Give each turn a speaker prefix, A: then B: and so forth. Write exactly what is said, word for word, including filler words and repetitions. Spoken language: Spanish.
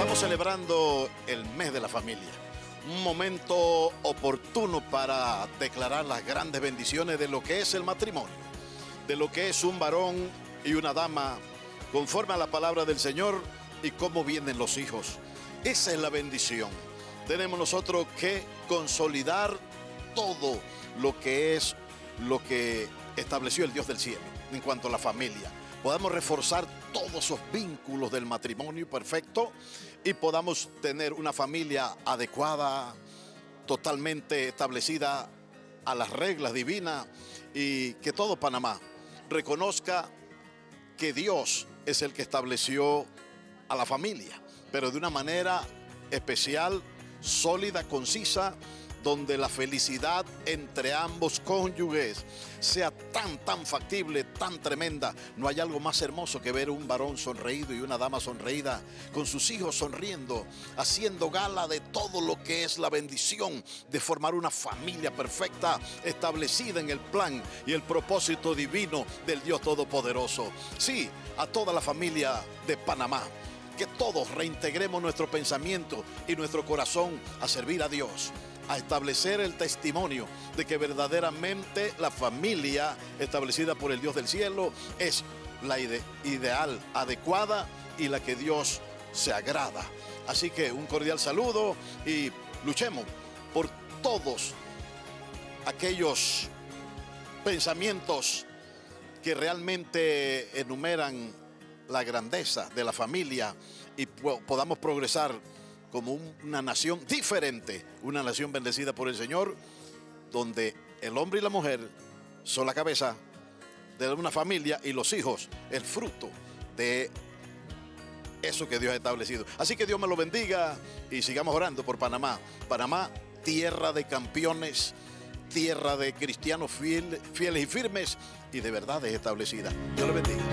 A: Estamos celebrando el mes de la familia, un momento oportuno para declarar las grandes bendiciones de lo que es el matrimonio, de lo que es un varón y una dama, conforme a la palabra del Señor y cómo vienen los hijos. Esa es la bendición. Tenemos nosotros que consolidar todo lo que es lo que estableció el Dios del cielo en cuanto a la familia. Podamos reforzar todos esos vínculos del matrimonio perfecto y podamos tener una familia adecuada, totalmente establecida a las reglas divinas, y que todo Panamá reconozca que Dios es el que estableció a la familia, pero de una manera especial, sólida, concisa, donde la felicidad entre ambos cónyuges sea tan, tan factible, tan tremenda. No hay algo más hermoso que ver un varón sonreído y una dama sonreída, con sus hijos sonriendo, haciendo gala de todo lo que es la bendición de formar una familia perfecta, establecida en el plan y el propósito divino del Dios Todopoderoso. Sí, a toda la familia de Panamá, que todos reintegremos nuestro pensamiento y nuestro corazón a servir a Dios, a establecer el testimonio de que verdaderamente la familia establecida por el Dios del cielo es la ide- ideal, adecuada y la que Dios se agrada. Así que un cordial saludo y luchemos por todos aquellos pensamientos que realmente enumeran la grandeza de la familia y po- podamos progresar como una nación diferente, una nación bendecida por el Señor, donde el hombre y la mujer son la cabeza de una familia y los hijos el fruto de eso que Dios ha establecido. Así que Dios me lo bendiga y sigamos orando por Panamá. Panamá, tierra de campeones, tierra de cristianos fiel, fieles y firmes y de verdades establecidas. Dios le bendiga.